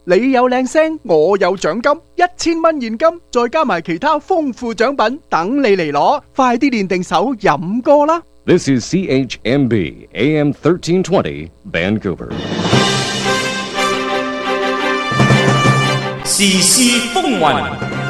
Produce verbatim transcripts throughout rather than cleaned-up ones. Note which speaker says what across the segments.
Speaker 1: 你有靚聲，我有獎金，一千蚊現金，再加埋其他豐富獎品，等你嚟攞。快啲練定手飲歌啦！
Speaker 2: This is C H M B A M thirteen twenty Vancouver.
Speaker 3: 時事風雲，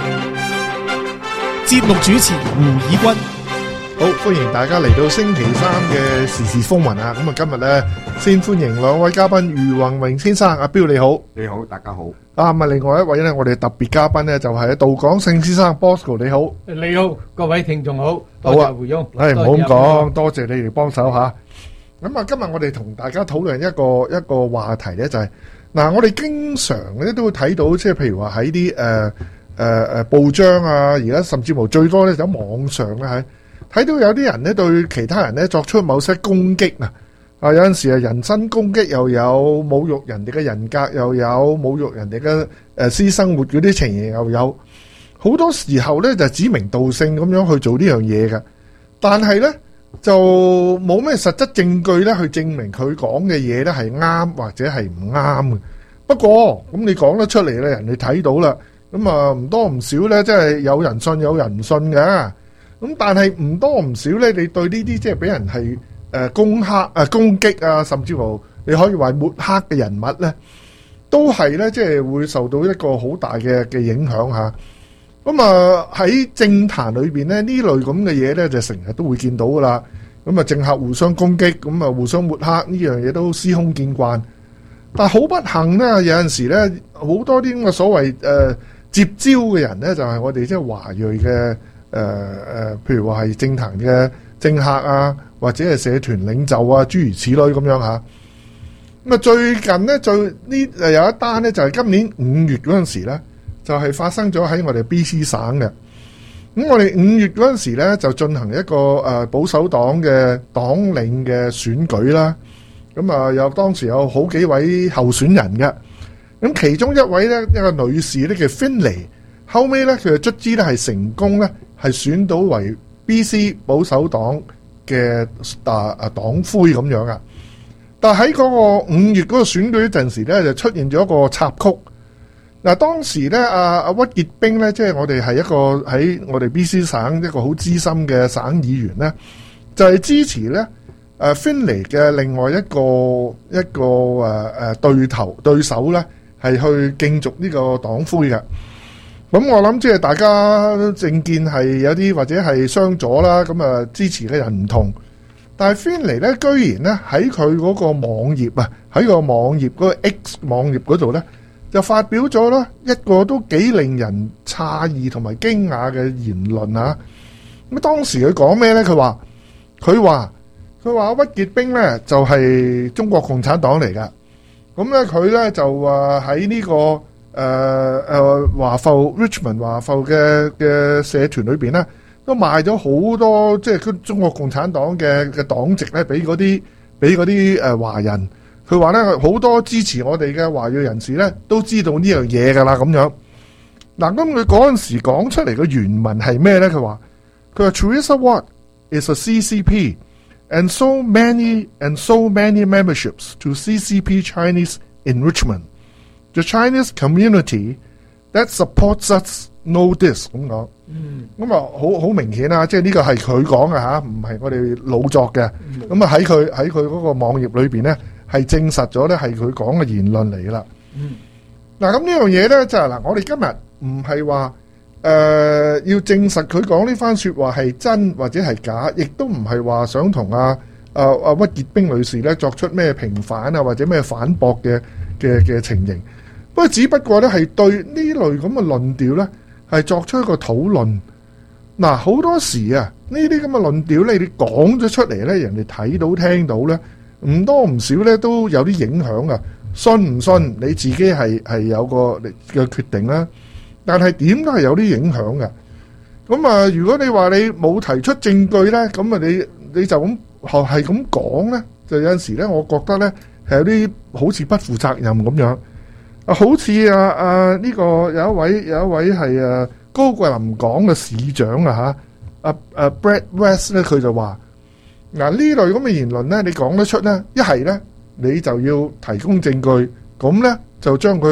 Speaker 4: 節目主持胡以軍。
Speaker 5: 好，歡迎大家嚟到星期三嘅時事風雲啊！咁啊，今日咧先歡迎兩位嘉賓，余宏榮先生，阿彪你好，
Speaker 6: 你好，大家好。
Speaker 5: 啊，咁啊，另外一位咧，我哋特別嘉賓咧就係杜廣勝先生 ，Bosco 你好，
Speaker 7: 你好，各位聽眾好，
Speaker 5: 好啊，
Speaker 7: 胡翁，
Speaker 5: 係唔好咁講，多謝你哋幫手吓。咁啊，今日我哋同大家討論一個一個話題咧，就係嗱，我哋經常咧都會睇到，即係譬如話喺啲誒誒誒報章啊，而家甚至乎最多咧就喺網上咧喺。睇到有啲人咧對其他人咧作出某些攻擊啊！啊，有陣時啊人身攻擊又有，侮辱人哋嘅人格又有，侮辱人哋嘅誒私生活嗰啲情形又有。好多時候咧就指名道姓咁樣去做呢樣嘢嘅，但係咧就冇咩實質證據咧去證明佢講嘅嘢咧係啱或者係唔啱嘅。不過咁你講得出嚟咧，人哋睇到啦，咁啊唔多唔少咧，即係有人信有人唔信嘅。咁但係唔多唔少咧，你對呢啲即係俾人係誒攻克啊攻擊啊，甚至乎你可以話抹黑嘅人物咧，都係咧即係會受到一個好大嘅嘅影響嚇。咁啊喺政壇裏邊咧，呢類咁嘅嘢咧就成日都會見到噶啦。咁啊政客互相攻擊，咁啊互相抹黑呢樣嘢都司空見慣。但係好不幸咧，有陣時咧好多啲咁嘅所謂誒、呃、接招嘅人咧，就係、是、我哋即係華裔嘅。誒誒、呃，譬如話係政壇嘅政客啊，或者係社團領袖啊，諸如此類咁樣吓。咁啊，最近呢，最呢誒有一單呢，就係、是、今年五月嗰陣時咧，就係、是、發生咗喺我哋 B C 省嘅。咁我哋五月嗰陣時咧，就進行一個誒、呃、保守黨嘅黨領嘅選舉啦。咁啊，有當時有好幾位候選人嘅。咁其中一位咧，一個女士咧叫 Finlay， 後尾咧佢嘅卒之咧係成功咧。係選到為 B C 保守黨嘅啊啊黨魁咁樣啊，但係喺嗰個五月嗰個選舉嗰陣時咧，就出現咗一個插曲。嗱，當時咧阿阿屈傑兵咧，即係我哋係一個喺我哋 B C 省一個好資深嘅省議員咧，就係支持咧誒 Finlay 嘅另外一個一個誒誒對頭對手咧，係去競逐呢個黨魁嘅。咁我諗即係大家政見係有啲或者係相左啦，咁啊支持嘅人唔同，但係 Finlay 咧居然咧喺佢嗰個網頁啊，喺個網頁嗰個 X 網頁嗰度咧，就發表咗咧一個都幾令人詫異同埋驚訝嘅言論啊！咁當時佢講咩咧？佢話佢話佢話屈傑兵咧就係中國共產黨嚟噶，咁咧佢咧就話喺呢個。誒誒華埠 Richmond 華埠嘅嘅社團裏邊咧，都賣咗好多即係中國共產黨嘅嘅黨籍咧，俾嗰啲俾嗰啲誒華人。佢話咧好多支持我哋嘅華裔人士咧，都知道呢樣嘢㗎啦咁樣。嗱，咁佢嗰陣時講出嚟嘅原文係咩咧？佢話佢話 Teresa Watt is a C C P and so many and so many memberships to C C P Chinese in Richmond.The Chinese community that supports us know this 咁講，咁啊好好明顯啦，即係呢個係佢講嘅吓，唔係我哋老作嘅。咁啊喺佢喺佢嗰個網頁裏邊咧，係證實咗咧係佢講嘅言論嚟噶啦。嗱咁呢樣嘢咧就係嗱，我哋今日唔係話誒要證實佢講呢番說話係真或者係假，亦都唔係話想同阿阿阿屈傑兵女士咧作出咩平反啊或者咩反駁嘅嘅嘅情形。不過只不過咧係對呢類咁嘅論調咧係作出一個討論。嗱，好多時啊呢啲咁嘅論調咧，你講咗出嚟咧，人哋睇到聽到咧，唔多唔少咧都有啲影響啊。信唔信你自己係係有個嘅決定啦。但係點都係有啲影響嘅。咁啊，如果你話你冇提出證據咧，咁啊你你就咁係咁講咧，就有陣時咧，我覺得咧係有啲好似不負責任咁樣。啊，好似啊啊呢個有一位有一位係誒高貴林港嘅市長啊嚇，啊啊 Brad West 咧佢就話嗱呢類咁嘅言論咧，你講得出咧，一係咧你就要提供證據，咁咧就將佢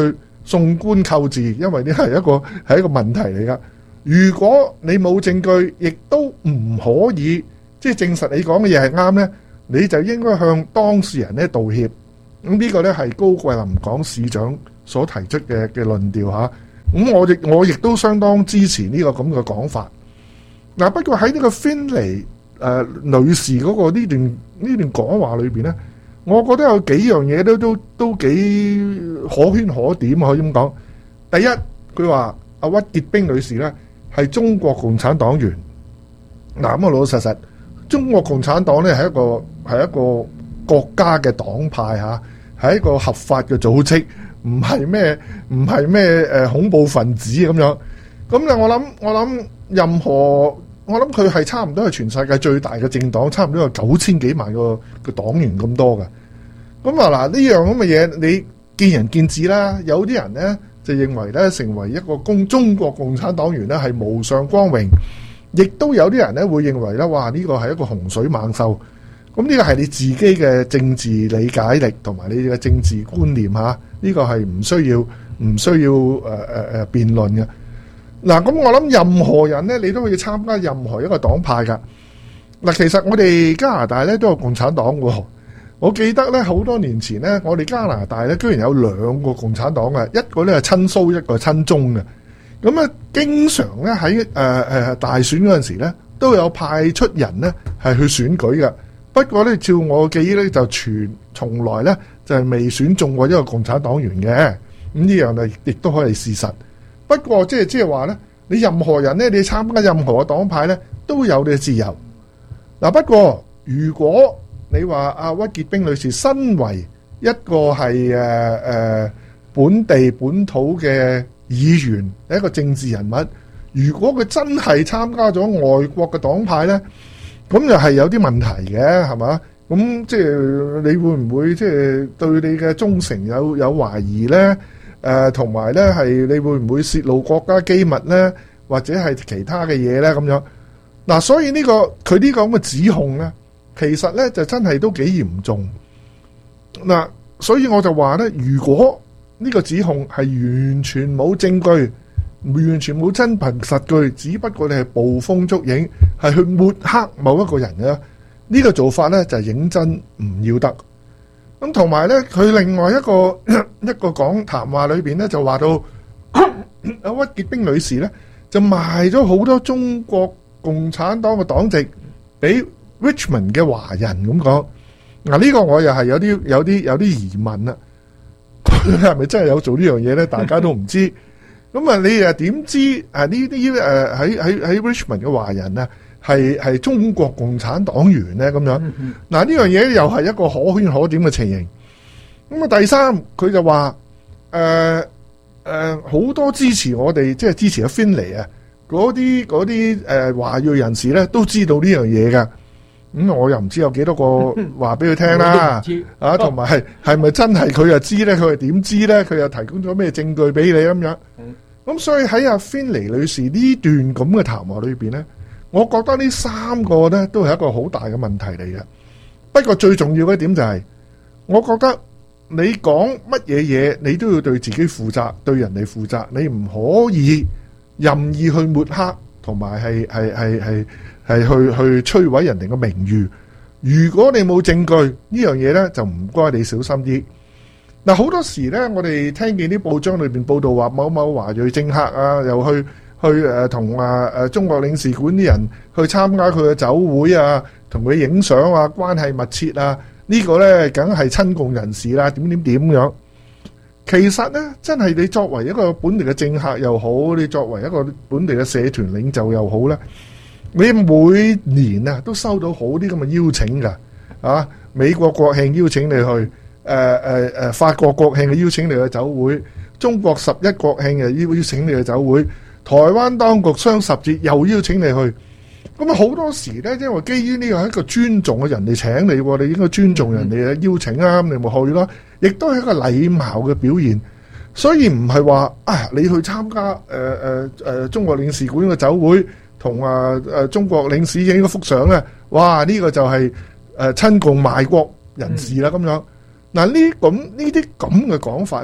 Speaker 5: 送官扣字，因為呢係一個係一個問題嚟噶。如果你冇證據，亦都唔可以即係證實你講嘅嘢係啱呢，你就應該向當事人咧道歉。咁呢個呢係高桂林港市長所提出嘅嘅論調嚇。咁我亦我亦都相當支持呢個咁嘅講法。嗱，不過喺呢個芬尼誒女士嗰個呢段呢段講話裏邊呢，我覺得有幾樣嘢都都都幾可圈可點，可以咁講。第一，佢話阿屈潔冰女士呢係中國共產黨員。嗱，咁我老老實實，中國共產黨呢係一個係一個國家嘅黨派嚇，係一個合法嘅組織，唔係咩唔係咩誒恐怖分子咁樣。咁咧，我諗我諗任何我諗佢係差唔多係全世界最大嘅政黨，差唔多有九千幾萬個個黨員咁多嘅。咁啊嗱，呢樣咁嘅嘢，你見仁見智啦。有啲人咧就認為咧，成為一個共中國共產黨員咧係無上光榮，亦都有啲人咧會認為咧，哇！呢個係一個洪水猛獸。咁呢個係你自己嘅政治理解力同埋你嘅政治觀念嚇，呢個係唔需要唔需要誒誒誒辯論嘅。嗱，咁我諗任何人咧，你都可以參加任何一個黨派噶。嗱，其實我哋加拿大咧都有共產黨喎。我記得咧好多年前咧，我哋加拿大咧居然有兩個共產黨嘅，一個咧係親蘇，一個係親中嘅。咁啊，經常咧喺誒誒大選嗰陣時咧，都有派出人咧係去選舉嘅。不過咧，照我記憶咧，就全從來咧就係未選中過一個共產黨員嘅。咁呢樣啊，亦都可以事實。不過即係即係話咧，你任何人咧，你參加任何嘅黨派咧，都有你嘅自由。嗱，不過如果你話阿屈潔冰女士身為一個係誒誒本地本土嘅議員，一個政治人物，如果佢真係參加咗外國嘅黨派咧，咁又係有啲問題嘅，係嘛？咁即係你會唔會即係對你嘅忠誠有有懷疑咧？誒同埋咧，係你會唔會泄露國家機密咧，或者係其他嘅嘢咧咁樣？嗱，所以呢個佢呢個咁嘅指控咧，其實咧就真係都幾嚴重。嗱，所以我就話咧，如果呢個指控係完全冇證據，完全冇真憑實據，只不過你係捕風捉影，係去抹黑某一個人嘅，呢個做法咧就係認真唔要得。咁同埋咧，佢另外一個一個講談話裏邊咧，就話到阿屈潔冰女士咧，就賣咗好多中國共產黨嘅黨籍俾 Richmond 嘅華人咁講。嗱，呢個我又係有啲有啲有啲疑問啦，係咪真係有做呢樣嘢咧？大家都唔知。咁啊，你又點知誒呢啲誒喺喺喺 Richmond 嘅華人啊？係係中國共產黨員咧咁樣，嗱呢樣嘢又係一個可圈可點嘅情形。咁啊，第三佢就話誒誒好多支持我哋，即係支持阿 Finlay 啊，嗰啲嗰啲誒華裔人士咧都知道呢樣嘢噶。咁、嗯、我又唔知有幾多個話俾佢聽啦，啊，同埋係係咪真係佢又知咧？佢係點知咧？佢又提供咗咩證據俾你咁樣？咁所以喺阿 Finlay 女士呢段咁嘅談話裏邊咧，我覺得呢三個咧都係一個好大嘅問題嚟嘅。不過最重要嘅一點就係，我覺得你講乜嘢嘢，你都要對自己負責，對人哋負責。你唔可以任意去抹黑，同埋係係係係係去去摧毀人哋嘅名譽。如果你冇證據呢樣嘢咧，就唔該你小心啲。嗱，好多時咧，我哋聽見啲報章裏邊報道話某某華裔政客啊，又去。去誒同啊誒中國領事館啲人去參加佢嘅酒會啊，同佢影相啊，關係密切啊，呢個咧梗係親共人士啦，點點點樣。其實咧，真係你作為一個本地嘅政客又好，你作為一個本地嘅社團領袖又好咧，你每年啊都收到好啲咁嘅邀請㗎，啊，美國國慶邀請你去，誒誒誒法國國慶嘅邀請你去酒會，中國十一國慶嘅邀邀請你去酒會。台灣當局雙十節又邀請你去，咁啊好多時咧，因為基於呢個係一個尊重嘅，人哋請你，你應該尊重人哋嘅邀請啊，咁你咪去咯，亦都係一個禮貌嘅表現。所以唔係話啊，你去參加誒誒誒中國領事館嘅酒會，同啊誒中國領事影嗰幅相咧，哇！呢個就係誒親共賣國人士啦咁樣。嗱，呢咁呢啲咁嘅講法咧，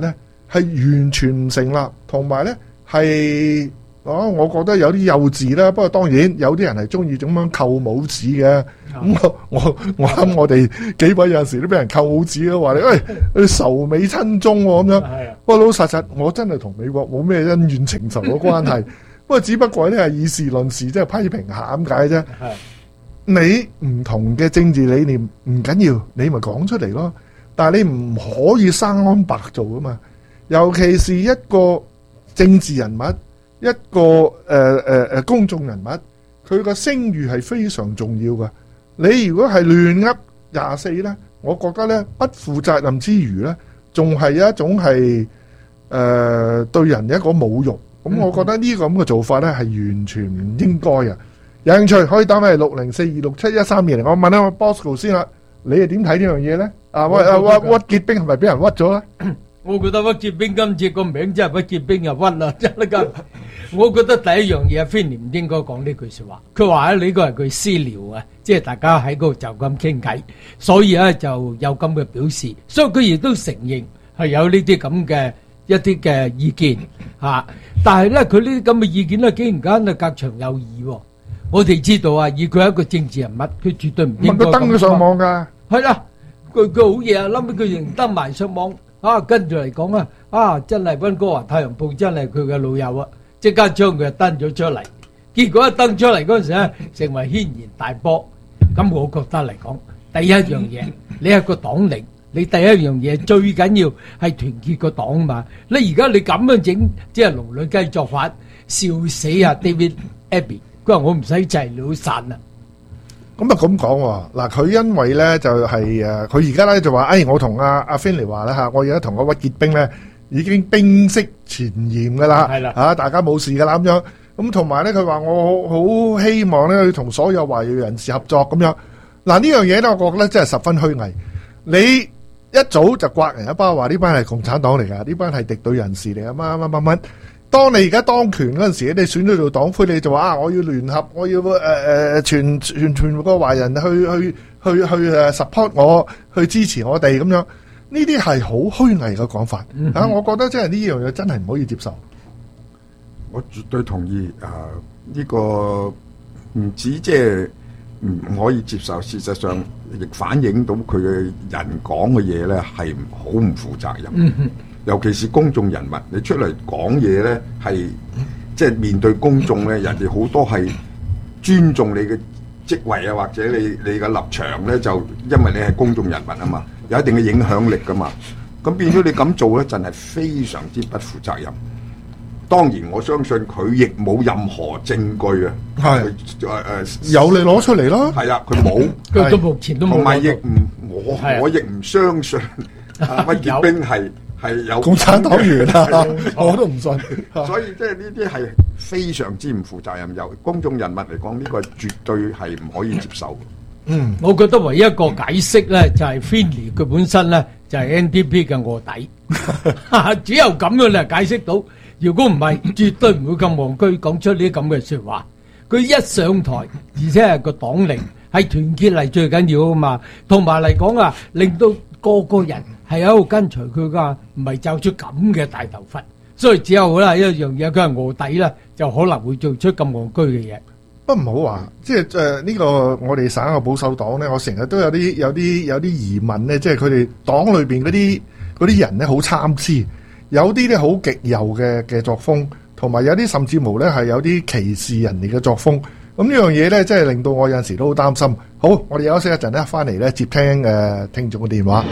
Speaker 5: 係完全唔成立，同埋咧係。哦，我覺得有啲幼稚啦，不過當然有啲人係中意咁樣扣帽子嘅。咁、嗯、我我我諗我哋幾位有陣時都俾人扣帽子咯，話你喂你仇美親中咁樣。不過老實實，我真係同美國冇咩恩怨情仇嘅關係。不過只不過咧係以事論事，即係批評下咁解啫。你唔同嘅政治理念唔緊要，你咪講出嚟咯。但係你唔可以生安白做啊嘛。尤其是一個政治人物。一個誒誒誒公眾人物，佢個聲譽係非常重要㗎。你如果係亂噏廿四咧，我覺得咧不負責任之餘咧，仲係一種係誒、呃、對人一個侮辱。咁我覺得呢個咁嘅做法咧係完全唔應該嘅。有興趣可以打嚟六零四二六七一三二零。我問下我 Bosco 先啦，你係點睇呢樣嘢咧？啊喂啊屈屈潔冰係咪俾人屈咗咧？
Speaker 7: 我覺得屈潔冰今次個名真係屈潔冰又屈啦，真係㗎。我覺得第一樣嘢，菲尼唔應該講呢句説話。佢話咧，呢個係佢私聊啊，即係大家喺嗰度就咁傾偈，所以咧就有咁嘅表示。所以佢亦都承認係有呢啲咁嘅一啲嘅意見嚇。但係咧，佢呢啲咁嘅意見咧，竟然間係隔牆有耳喎。我哋知道啊，以佢係一個政治人物，佢絕對唔應該咁。佢
Speaker 5: 登咗上網㗎。
Speaker 7: 係啦，佢佢好嘢啊！諗起佢仍登埋上網啊，跟住嚟講啊，啊真係溫哥華太陽報真係佢嘅老友啊！即刻將佢登咗出嚟，結果一登出嚟嗰陣時咧，成為軒然大波。咁我覺得嚟講，第一樣嘢，你係個黨領，你第一樣嘢最緊要係團結個黨嘛。你而家你咁樣整，即係龍女雞作法，笑死啊 David Abbey！佢話我唔使制你好散啦。
Speaker 5: 咁啊咁講喎，嗱佢因為咧就係誒，佢而家咧就話，誒我同阿阿 Finley 話啦嚇，我而家同阿屈潔冰咧。已經冰釋前嫌噶啦，係啦嚇，大家冇事噶啦咁樣。咁同埋咧，佢話我好希望咧，去同所有華裔人士合作咁樣。嗱呢樣嘢咧，我覺得真係十分虛偽。你一早就刮人一巴，話呢班係共產黨嚟㗎，呢班係敵對人士嚟啊！乜乜乜乜。當你而家當權嗰陣時，你選咗做黨魁，你就話啊，我要聯合，我要誒誒、呃、全全全個華人去去去去誒 support 我，去支持我哋咁樣。呢啲係好虛偽嘅講法，嗯、啊！我覺得真係呢樣嘢真係唔可以接受。
Speaker 3: 我絕對同意啊！呢、這個唔止即係唔可以接受，事實上亦反映到佢嘅人講嘅嘢咧係好唔負責任。嗯、尤其是公眾人物，你出嚟講嘢咧係即係面對公眾咧，人哋好多係尊重你嘅職位啊，或者你你嘅立場咧，就因為你係公眾人物啊嘛。有一定嘅影響力噶嘛，咁變咗你咁做咧，真係非常之不負責任。當然，我相信佢亦冇任何證據啊，係誒誒，
Speaker 5: 有你攞出嚟咯。
Speaker 3: 係啊，佢冇，
Speaker 7: 佢到目前都冇。
Speaker 3: 同埋亦唔，我我亦唔相信屈潔冰係係有
Speaker 5: 共產黨員啊，我都唔信。
Speaker 3: 所以即係呢啲係非常之唔負責任。由公眾人物嚟講，呢個係絕對係唔可以接受。
Speaker 7: 嗯，我覺得唯一一個解釋咧就係 Finley 佢本身咧就係 N D P 嘅臥底，只有咁樣嚟解釋到。如果唔係，絕對唔會咁戇居講出呢啲咁嘅說話。佢一上台，而且係個黨領，係團結嚟最緊要啊嘛。同埋嚟講啊，令到個個人係喺度跟隨佢噶，唔係走出咁嘅大頭佛。所以只有啦一樣嘢，佢係臥底啦，就可能會做出咁戇居嘅嘢。
Speaker 5: 不唔好話，即係誒呢個我哋省嘅保守黨咧，我成日都有啲有啲有啲疑問咧，即係佢哋黨裏邊嗰啲嗰啲人咧好參差，有啲咧好極右嘅嘅作風，同埋有啲甚至乎咧係有啲歧視人哋嘅作風。咁呢樣嘢咧，即係令到我有陣時都好擔心。好，我哋休息一陣咧，翻嚟咧接聽誒、呃、聽眾嘅電話。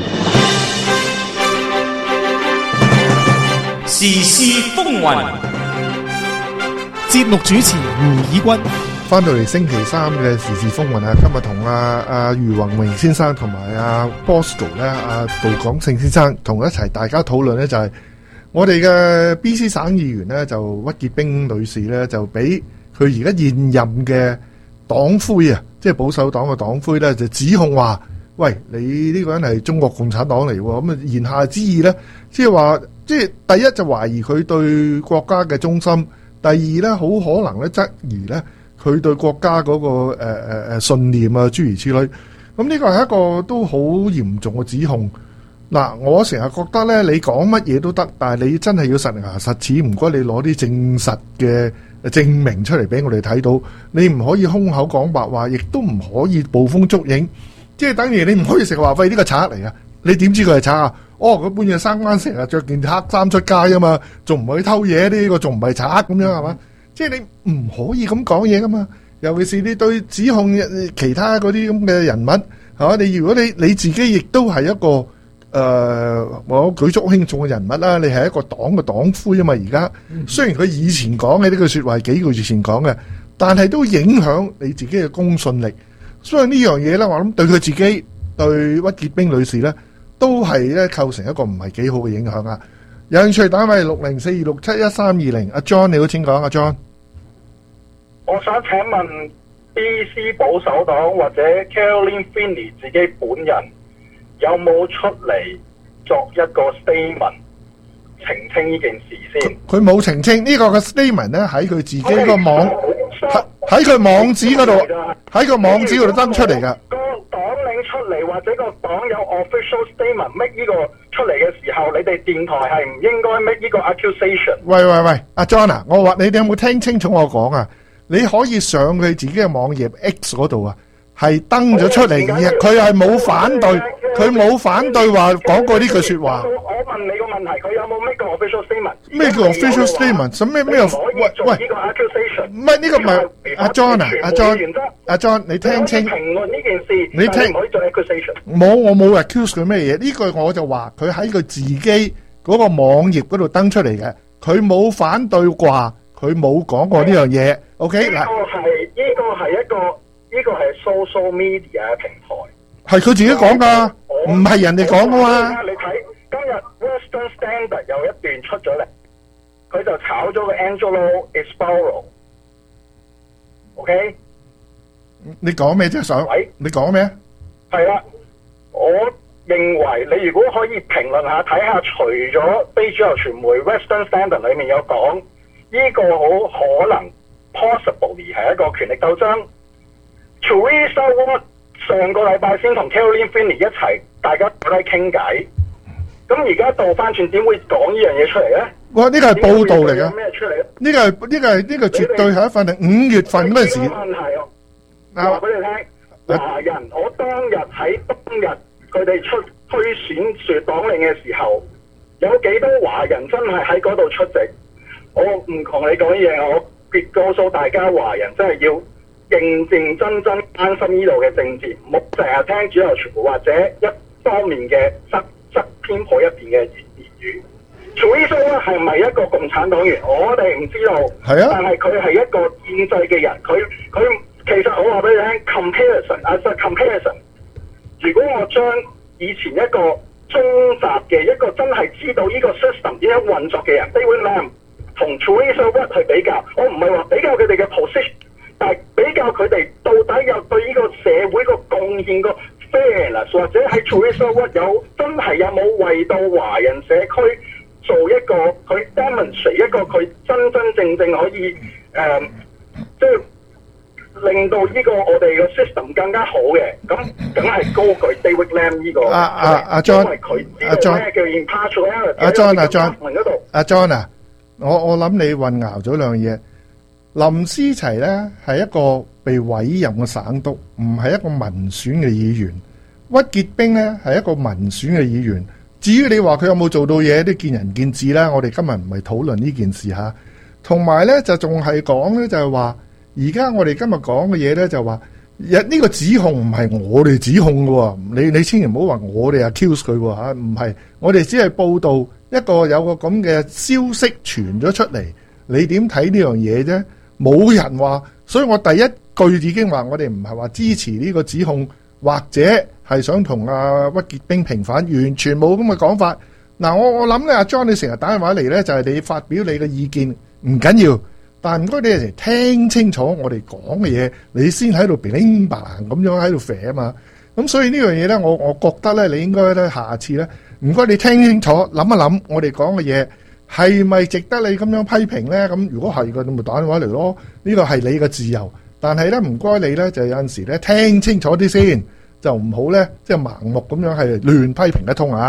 Speaker 4: 時事風雲，節目主持胡以軍。
Speaker 5: 翻到嚟星期三嘅時事風雲啊，今日同阿阿余宏榮先生同埋阿 Bosco 咧，阿杜廣勝先生同一齊，大家討論咧就係、是、我哋嘅 B C 省議員咧，就屈潔冰女士咧，就俾佢而家現任嘅黨魁啊，即係保守黨嘅黨魁咧，就指控話：喂，你呢個人係中國共產黨嚟喎！咁啊，言下之意咧，即係話，即係第一就懷疑佢對國家嘅忠心，第二咧好可能咧質疑咧。佢對國家嗰、那個誒誒誒信念啊，諸如此類，咁呢個係一個都好嚴重嘅指控。 嗱，我成日覺得咧，你講乜嘢都得，但係你真係要實牙實齒，唔該你攞啲證實嘅證明出嚟俾我哋睇到，你唔可以空口講白話，亦都唔可以捕風捉影，即係等於你唔可以成日話喂呢個賊嚟啊！你點知佢係賊啊？哦，佢半夜三更成日着件黑衫出街啊嘛，仲唔去偷嘢？呢個仲唔係賊咁樣係嘛？即係你唔可以咁講嘢噶嘛，尤其是你對指控其他嗰啲咁嘅人物係嘛？你如果你你自己亦都係一個。誒、呃，我舉足輕重嘅人物啦，你係一個黨嘅黨魁啊嘛！而家雖然佢以前講嘅呢句說話係幾個月前講嘅，但係都影響你自己嘅公信力。所以呢樣嘢咧，我諗對佢自己，對屈潔冰女士咧，都係咧構成一個唔係幾好嘅影響啊！有興趣打咪六零四二六七一三二零，阿 John 你好，請講，阿 John。
Speaker 6: 我想請問 B C 保守黨或者 Caroline Finney 自己本人，有冇出嚟作一個 statement 澄清呢件事先？
Speaker 5: 佢冇澄清呢、這個嘅 statement 咧，喺佢自己個網喺佢網址嗰度，喺個網址嗰度登出嚟噶。
Speaker 6: 個黨領出嚟或者個黨有 official statement make 呢個出嚟嘅時候，你哋電台係唔應該 make 呢個 accusation。喂
Speaker 5: 喂喂，阿 John 啊，我話你哋有冇聽清楚我講啊？你可以上佢自己嘅網頁 X 嗰度啊，係登咗出嚟嘅，佢係冇反對。佢冇反對話講過呢句說話。
Speaker 6: 我問你個問題，佢有冇 make 個 official statement？
Speaker 5: 咩叫 official statement？ 什咩咩？喂喂，
Speaker 6: 呢個 accusation
Speaker 5: 唔係呢個唔係阿 John 啊，阿 John，阿 John，你聽清。
Speaker 6: 評論呢件事，
Speaker 5: 你聽。
Speaker 6: 唔可以做 accusation。
Speaker 5: 冇，我冇 accuse 佢咩嘢？呢句我就話佢喺佢自己嗰個網頁嗰度登出嚟嘅，佢冇反對話，佢冇講過呢樣嘢。OK 嗱。呢
Speaker 6: 個係呢個係一個呢個係 social media 嘅平台。
Speaker 5: 係佢自己講噶，唔係人哋講噶嘛。
Speaker 6: 你睇今日 Western Standard 有一段出咗嚟，佢就炒咗個 Angelo Esposito。OK？
Speaker 5: 你講咩啫？想？你講咩？
Speaker 6: 係啦，我認為你如果可以評論下睇下，除咗非主流傳媒 Western Standard 裏面有講，呢個好可能 possibly 係一個權力鬥爭。Teresa Watt上個禮拜先同 Caroline Finney 一齊，大家坐低傾偈。咁而家倒翻轉，點會講呢樣嘢出嚟咧？哇！
Speaker 5: 呢個係報道嚟嘅。
Speaker 6: 咩出嚟？
Speaker 5: 呢個係呢個係呢個絕對係一份係五月份嗰陣時。
Speaker 6: 問題啊！話俾你聽，華人，我當日喺當日佢哋出推選説黨領嘅時候，有幾多華人真係喺嗰度出席？我唔同你講嘢，我別告訴大家，華人真係要認認真真關心呢度嘅政治，唔好成日聽主流傳媒或者一方面嘅側側偏頗一邊嘅言語。Teresa 咧係咪一個共產黨員？我哋唔知道。係啊。但係佢係一個建制嘅人，佢佢其實我話俾你聽 ，comparison as a comparison。如果我將以前一個中雜嘅一個真係知道呢個 system 點樣運作嘅人 David Lam 同 Teresa Watt 去比較，我唔係話比較佢哋嘅 position。但係比較佢哋到底有對呢個社會個貢獻個 fairness， 或者喺 Teresa Watt 有真係有冇為到華人社區做一個佢 demonstrate 一個佢真真正正可以誒，即係令到呢個我哋個 system 更加好嘅，咁梗係高舉 David Lam 呢個。阿阿阿 John，因為佢知道咩叫 impartiality。阿
Speaker 5: John，阿 John，阿 John 啊，我我諗你混淆咗兩樣嘢。林思齊咧係一個被委任嘅省督，唔係一個民選嘅議員。屈潔冰咧係一個民選嘅議員。至於你話佢有冇做到嘢，都見仁見智啦。我哋今日唔係討論呢件事吓。同埋咧就仲係講咧就係話，而家我哋今日講嘅嘢咧就話，呢個指控唔係我哋指控嘅，你你千祈唔好話我哋 accuse 佢吓，唔係，我哋只係報道一個有個咁嘅消息傳咗出嚟，你點睇呢樣嘢啫？冇人話，所以我第一句已經話我哋唔係話支持呢個指控，或者係想同阿屈潔冰平反，完全冇咁嘅講法。嗱，我我諗咧，阿 John 你成日打電話嚟咧，就係你發表你嘅意見，唔緊要，但係唔該你哋聽清楚我哋講嘅嘢，你先喺度乒乒乓咁樣喺度肥啊嘛。咁所以呢樣嘢咧，我我覺得咧，你應該咧下次咧，唔該你聽清楚，諗一諗我哋講嘅嘢。係咪值得你咁樣批評呢？咁如果係嘅，你咪打電話嚟咯。呢個係你嘅自由，但係呢，唔該你呢，就有陣時呢聽清楚啲先，就唔好呢，即係盲目咁樣係亂批評一通啊！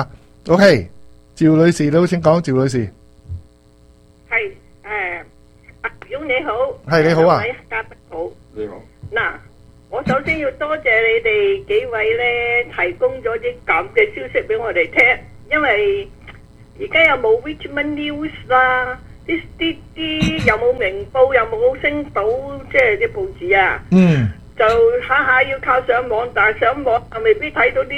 Speaker 5: OK，趙女士，你好，請講，趙女士。
Speaker 8: 係誒，阿表你好，
Speaker 5: 係你好啊，
Speaker 8: 兩位嘉賓好，
Speaker 3: 你好。
Speaker 8: 嗱，我首先要多謝你哋幾位咧，提供咗啲咁嘅消息俾我哋聽，因為而家有冇 Richmond News 啦，啲啲啲有冇明報，有冇星島，即係啲報紙啊，
Speaker 5: 嗯，
Speaker 8: 就下下要靠上網，但係上網又未必睇到啲